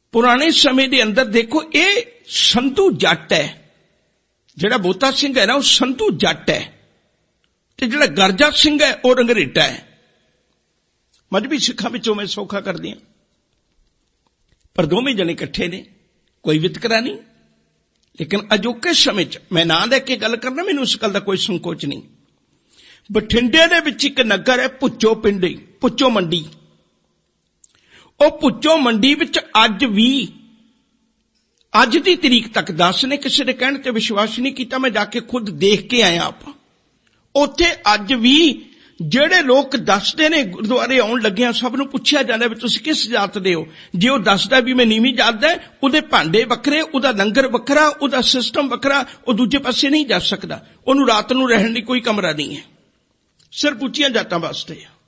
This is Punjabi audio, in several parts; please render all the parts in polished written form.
पुराने समय के अंदर देखो ये संधू जट है, जिहड़ा बोता सिंह है ना वो संधू जट है, ते जिहड़ा गरजा सिंह है वो रंगरेटा है। मजहबी सिखां विचों मैं सौखा कर दिया, पर दोवें जने इकट्ठे ने, कोई वितकरा नहीं। लेकिन अजोके समय च मैं ना लैके गल करना, मैनूं उस गल दा कोई संकोच नहीं। बठिंडे दे विच इक नगर है भुच्चो पिंडी, भुच्चो मंडी। ਉਹ ਭੁੱਚੋ ਮੰਡੀ ਵਿੱਚ ਅੱਜ ਵੀ ਅੱਜ ਦੀ ਤਰੀਕ ਤੱਕ ਦੱਸ ਨੇ, ਕਿਸੇ ਦੇ ਕਹਿਣ ਤੇ ਵਿਸ਼ਵਾਸ ਨਹੀਂ ਕੀਤਾ, ਮੈਂ ਜਾ ਕੇ ਖੁਦ ਦੇਖ ਕੇ ਆਇਆ। ਆਪਾਂ ਉੱਥੇ ਅੱਜ ਵੀ ਜਿਹੜੇ ਲੋਕ ਦੱਸਦੇ ਨੇ ਗੁਰਦੁਆਰੇ ਆਉਣ ਲੱਗਿਆਂ ਸਭ ਨੂੰ ਪੁੱਛਿਆ ਜਾਂਦਾ ਵੀ ਤੁਸੀਂ ਕਿਸ ਜਾਤ ਦੇ ਹੋ। ਜੇ ਉਹ ਦੱਸਦਾ ਵੀ ਮੈਂ ਨੀਵੀਂ ਜਾਤ ਦਾ, ਉਹਦੇ ਭਾਂਡੇ ਵੱਖਰੇ, ਉਹਦਾ ਲੰਗਰ ਵੱਖਰਾ, ਉਹਦਾ ਸਿਸਟਮ ਵੱਖਰਾ, ਉਹ ਦੂਜੇ ਪਾਸੇ ਨਹੀਂ ਜਾ ਸਕਦਾ। ਉਹਨੂੰ ਰਾਤ ਨੂੰ ਰਹਿਣ ਲਈ ਕੋਈ ਕਮਰਾ ਨਹੀਂ ਹੈ, ਸਿਰਫ ਉੱਚੀਆਂ ਜਾਤਾਂ ਵਾਸਤੇ ਆ।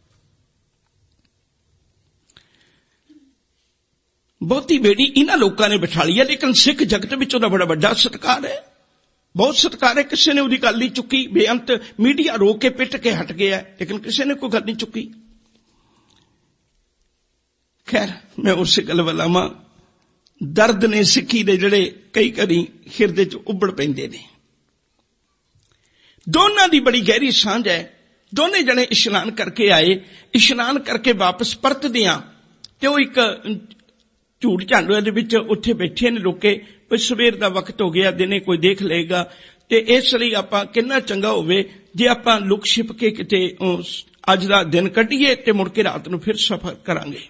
ਬਹੁਤੀ ਬੇੜੀ ਇਹਨਾਂ ਲੋਕਾਂ ਨੇ ਬਿਠਾ ਲਈ ਹੈ, ਲੇਕਿਨ ਸਿੱਖ ਜਗਤ ਵਿੱਚ ਉਹਦਾ ਬੜਾ ਵੱਡਾ ਸਤਿਕਾਰ ਹੈ, ਬਹੁਤ ਸਤਿਕਾਰ ਹੈ। ਕਿਸੇ ਨੇ ਉਹਦੀ ਗੱਲ ਨਹੀਂ ਚੁੱਕੀ, ਬੇਅੰਤ ਮੀਡੀਆ ਰੋਕ ਕੇ ਪਿੱਟ ਕੇ ਹਟ ਗਿਆ, ਲੇਕਿਨ ਕਿਸੇ ਨੇ ਕੋਈ ਗੱਲ ਨਹੀਂ ਚੁੱਕੀ। ਖੈਰ ਮੈਂ ਉਸੇ ਗੱਲ ਵੱਲ ਆਵਾਂ, ਦਰਦ ਨੇ ਸਿੱਖੀ ਦੇ ਜਿਹੜੇ ਕਈ ਵਾਰੀ ਹਿਰਦੇ 'ਚ ਉੱਭੜ ਪੈਂਦੇ ਨੇ। ਦੋਨਾਂ ਦੀ ਬੜੀ ਗਹਿਰੀ ਸਾਂਝ ਹੈ। ਦੋਨੇ ਜਣੇ ਇਸ਼ਨਾਨ ਕਰਕੇ ਆਏ, ਇਸ਼ਨਾਨ ਕਰਕੇ ਵਾਪਸ ਪਰਤਦਿਆਂ ਤੇ ਉਹ ਇੱਕ ਝੂਠ ਝਾਂਡੂਆਂ ਦੇ ਵਿੱਚ ਉੱਥੇ ਬੈਠੇ ਨੇ ਲੋਕੇ, ਵੀ ਸਵੇਰ ਦਾ ਵਕਤ ਹੋ ਗਿਆ, ਦਿਨੇ ਕੋਈ ਦੇਖ ਲਏਗਾ, ਤੇ ਇਸ ਲਈ ਆਪਾਂ ਕਿੰਨਾ ਚੰਗਾ ਹੋਵੇ ਜੇ ਆਪਾਂ ਲੁਕ ਛਿਪ ਕੇ ਕਿਤੇ ਅੱਜ ਦਾ ਦਿਨ ਕੱਢੀਏ ਤੇ ਮੁੜ ਕੇ ਰਾਤ ਨੂੰ ਫਿਰ ਸਫ਼ਰ ਕਰਾਂਗੇ।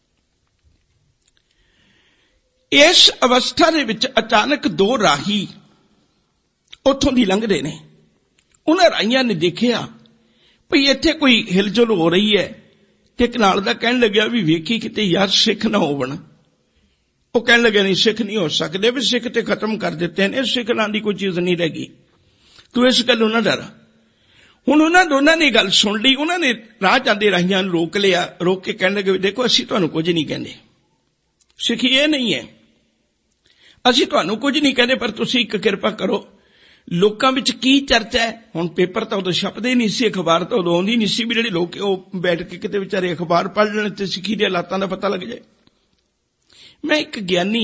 ਇਸ ਅਵਸਥਾ ਦੇ ਵਿੱਚ ਅਚਾਨਕ ਦੋ ਰਾਹੀ ਉੱਥੋਂ ਦੀ ਲੰਘਦੇ ਨੇ। ਉਹਨਾਂ ਰਾਹੀਆਂ ਨੇ ਦੇਖਿਆ ਭਈ ਇੱਥੇ ਕੋਈ ਹਿਲਜੁਲ ਹੋ ਰਹੀ ਹੈ, ਤੇ ਇੱਕ ਨਾਲ ਦਾ ਕਹਿਣ ਲੱਗਿਆ ਵੀ ਵੇਖੀ ਕਿਤੇ ਯਾਰ ਸਿੱਖ ਨਾ ਹੋਵਣ। ਉਹ ਕਹਿਣ ਲੱਗੇ ਨਹੀਂ ਸਿੱਖ ਨਹੀਂ ਹੋ ਸਕਦੇ, ਵੀ ਸਿੱਖ ਤੇ ਖਤਮ ਕਰ ਦਿੱਤੇ ਨੇ, ਸਿੱਖ ਨਾਂ ਦੀ ਕੋਈ ਚੀਜ਼ ਨਹੀਂ ਰਹਿ ਗਈ, ਤੂੰ ਇਸ ਗੱਲੋਂ ਨਾ ਡਰ। ਹੁਣ ਉਹਨਾਂ ਦੋਨਾਂ ਨੇ ਗੱਲ ਸੁਣ ਲਈ। ਉਹਨਾਂ ਨੇ ਰਾਹ ਜਾਂਦੇ ਰਾਹੀਆਂ ਨੂੰ ਰੋਕ ਲਿਆ, ਰੋਕ ਕੇ ਕਹਿਣ ਲੱਗੇ ਦੇਖੋ ਅਸੀਂ ਤੁਹਾਨੂੰ ਕੁਝ ਨਹੀਂ ਕਹਿੰਦੇ, ਸਿੱਖੀ ਇਹ ਨਹੀਂ ਹੈ, ਅਸੀਂ ਤੁਹਾਨੂੰ ਕੁਝ ਨਹੀਂ ਕਹਿੰਦੇ, ਪਰ ਤੁਸੀਂ ਇੱਕ ਕਿਰਪਾ ਕਰੋ, ਲੋਕਾਂ ਵਿੱਚ ਕੀ ਚਰਚਾ ਹੈ। ਹੁਣ ਪੇਪਰ ਤਾਂ ਉਦੋਂ ਛਪਦੇ ਨਹੀਂ ਸੀ, ਅਖਬਾਰ ਤਾਂ ਉਦੋਂ ਆਉਂਦੀ ਨਹੀਂ ਸੀ ਵੀ ਜਿਹੜੇ ਲੋਕ ਉਹ ਬੈਠ ਕੇ ਕਿਤੇ ਵਿਚਾਰੇ ਅਖਬਾਰ ਪੜ੍ਹ ਲੈਣ ਤੇ ਸਿੱਖੀ ਦੇ ਹਾਲਾਤਾਂ ਦਾ ਪਤਾ ਲੱਗ ਜਾਏ। ਮੈਂ ਇੱਕ ਗਿਆਨੀ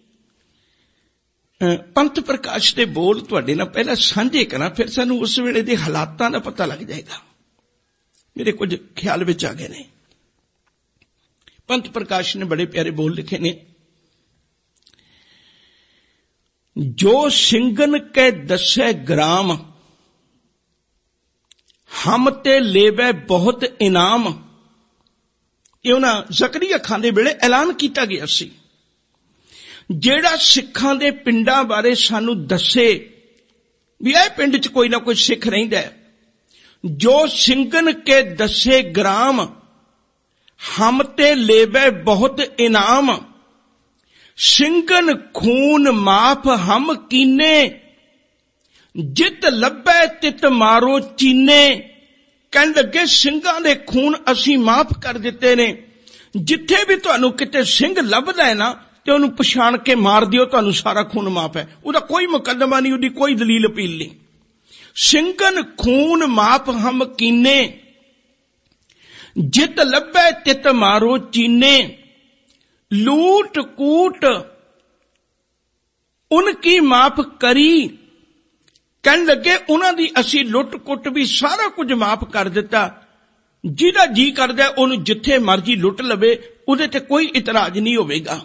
ਪੰਥ ਪ੍ਰਕਾਸ਼ ਦੇ ਬੋਲ ਤੁਹਾਡੇ ਨਾਲ ਪਹਿਲਾਂ ਸਾਂਝੇ ਕਰਾਂ, ਫਿਰ ਸਾਨੂੰ ਉਸ ਵੇਲੇ ਦੇ ਹਾਲਾਤਾਂ ਦਾ ਪਤਾ ਲੱਗ ਜਾਏਗਾ। ਮੇਰੇ ਕੁਝ ਖਿਆਲ ਵਿੱਚ ਆ ਗਏ ਨੇ। ਪੰਥ ਪ੍ਰਕਾਸ਼ ਨੇ ਬੜੇ ਪਿਆਰੇ ਬੋਲ ਲਿਖੇ ਨੇ। ਜੋ ਸਿੰਘਨ ਕੇ ਦਸੈ ਗ੍ਰਾਮ, ਹਮ ਤੇ ਲੇਵੈ ਬਹੁਤ ਇਨਾਮ। ਇਹ ਉਹਨਾਂ ਜ਼ਕਰੀਆ ਖਾਂ ਦੇ ਵੇਲੇ ਐਲਾਨ ਕੀਤਾ ਗਿਆ ਸੀ। ਜਿਹੜਾ ਸਿੱਖਾਂ ਦੇ ਪਿੰਡਾਂ ਬਾਰੇ ਸਾਨੂੰ ਦੱਸੇ ਵੀ ਇਹ ਪਿੰਡ 'ਚ ਕੋਈ ਨਾ ਕੋਈ ਸਿੱਖ ਰਹਿੰਦਾ, ਜੋ ਸਿੰਘਨ ਕੇ ਦਸੇ ਗ੍ਰਾਮ, ਹਮ ਤੇ ਲੇਵੈ ਬਹੁਤ ਇਨਾਮ। ਸਿੰਘਨ ਖੂਨ ਮਾਫ ਹਮ ਕੀਨੇ, ਜਿਤ ਲੱਭੈ ਤਿਤ ਮਾਰੋ ਚੀਨੇ। ਕਹਿਣ ਲੱਗੇ ਸਿੰਘਾਂ ਦੇ ਖੂਨ ਅਸੀਂ ਮਾਫ ਕਰ ਦਿੱਤੇ ਨੇ, ਜਿੱਥੇ ਵੀ ਤੁਹਾਨੂੰ ਕਿਤੇ ਸਿੰਘ ਲੱਭਦਾ ਹੈ ਨਾ ਤੇ ਉਹਨੂੰ ਪਛਾਣ ਕੇ ਮਾਰ ਦਿਓ, ਤੁਹਾਨੂੰ ਸਾਰਾ ਖੂਨ ਮਾਫ ਹੈ। ਉਹਦਾ ਕੋਈ ਮੁਕੱਦਮਾ ਨਹੀਂ, ਉਹਦੀ ਕੋਈ ਦਲੀਲ ਅਪੀਲ ਨਹੀਂ। ਸਿੰਘਨ ਖੂਨ ਮਾਫ ਹਮ ਕੀਨੇ, ਜਿਤ ਲੱਭੈ ਤਿਤ ਮਾਰੋ ਚੀਨੇ। ਲੂਟ ਕੂਟ ਉਨਕੀ ਮਾਫ ਕਰੀ। ਕਹਿਣ ਲੱਗੇ ਉਹਨਾਂ ਦੀ ਅਸੀਂ ਲੁੱਟ ਕੁੱਟ ਵੀ ਸਾਰਾ ਕੁਝ ਮਾਫ ਕਰ ਦਿੱਤਾ। ਜਿਹਦਾ ਜੀ ਕਰਦਾ ਉਹਨੂੰ ਜਿੱਥੇ ਮਰਜ਼ੀ ਲੁੱਟ ਲਵੇ, ਉਹਦੇ ਤੇ ਕੋਈ ਇਤਰਾਜ਼ ਨਹੀਂ ਹੋਵੇਗਾ।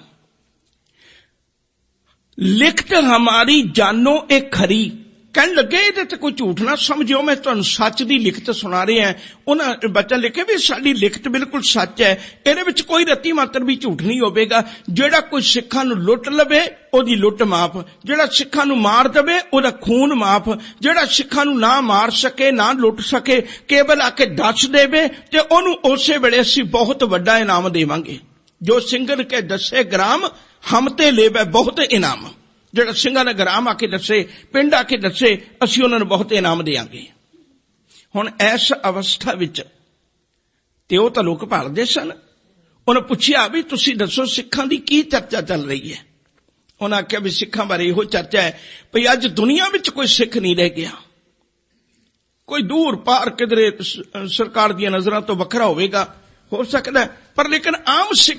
ਲਿਖਤ ਹਮਾਰੀ ਜਾਨੋ ਇਹ ਖਰੀ। ਕਹਿਣ ਲੱਗੇ ਇਹਦੇ ਤੇ ਕੋਈ ਝੂਠ ਨਾ ਸਮਝਿਓ, ਮੈਂ ਤੁਹਾਨੂੰ ਸੱਚ ਦੀ ਲਿਖਤ ਸੁਣਾ ਰਿਹਾ। ਉਹਨਾਂ ਬੱਚਾ ਲਿਖੇ ਵੀ ਸਾਡੀ ਲਿਖਤ ਬਿਲਕੁਲ ਸੱਚ ਹੈ, ਇਹਦੇ ਵਿੱਚ ਕੋਈ ਰੱਤੀ ਮਾਤਰ ਵੀ ਝੂਠ ਨਹੀਂ ਹੋਵੇਗਾ। ਜਿਹੜਾ ਕੋਈ ਸਿੱਖਾਂ ਨੂੰ ਲੁੱਟ ਲਵੇ ਉਹਦੀ ਲੁੱਟ ਮਾਫ, ਜਿਹੜਾ ਸਿੱਖਾਂ ਨੂੰ ਮਾਰ ਦੇਵੇ ਉਹਦਾ ਖੂਨ ਮਾਫ, ਜਿਹੜਾ ਸਿੱਖਾਂ ਨੂੰ ਨਾ ਮਾਰ ਸਕੇ ਨਾ ਲੁੱਟ ਸਕੇ, ਕੇਵਲ ਆ ਕੇ ਦੱਸ ਦੇਵੇ ਤੇ ਉਹਨੂੰ ਉਸੇ ਵੇਲੇ ਅਸੀਂ ਬਹੁਤ ਵੱਡਾ ਇਨਾਮ ਦੇਵਾਂਗੇ। ਜੋ ਸਿੰਘਨ ਕੇ ਦਸੇ ਗ੍ਰਾਮ, ਹਮ ਤੇ ਲੇਵੈ ਬਹੁਤ ਇਨਾਮ। ਜਿਹੜਾ ਸਿੰਘਾਂ ਨੇ ਗ੍ਰਾਮ ਆ ਕੇ ਦੱਸੇ, ਪਿੰਡ ਆ ਕੇ ਦੱਸੇ, ਅਸੀਂ ਉਹਨਾਂ ਨੂੰ ਬਹੁਤ ਇਨਾਮ ਦੇਵਾਂਗੇ। ਹੁਣ ਇਸ ਅਵਸਥਾ ਵਿੱਚ ਤੇ ਉਹ ਤਾਂ ਲੋਕ ਭਾਲਦੇ ਸਨ। ਉਹਨੇ ਪੁੱਛਿਆ ਵੀ ਤੁਸੀਂ ਦੱਸੋ ਸਿੱਖਾਂ ਦੀ ਕੀ ਚਰਚਾ ਚੱਲ ਰਹੀ ਹੈ। ਉਹਨਾਂ ਆਖਿਆ ਵੀ ਸਿੱਖਾਂ ਬਾਰੇ ਇਹੋ ਚਰਚਾ ਹੈ ਭਈ ਅੱਜ ਦੁਨੀਆ ਵਿੱਚ ਕੋਈ ਸਿੱਖ ਨਹੀਂ ਰਹਿ ਗਿਆ, ਕੋਈ ਦੂਰ ਪਾਰ ਕਿਧਰੇ ਸਰਕਾਰ ਦੀਆਂ ਨਜ਼ਰਾਂ ਤੋਂ ਵੱਖਰਾ ਹੋਵੇਗਾ, ਹੋ ਸਕਦਾ, ਪਰ ਲੇਕਿਨ ਆਮ ਸਿੱਖ